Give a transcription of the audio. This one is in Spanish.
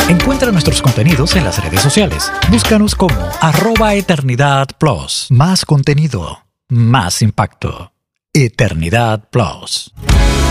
Encuentra nuestros contenidos en las redes sociales. Búscanos como @EternidadPlus. Más contenido, más impacto. Eternidad Plus.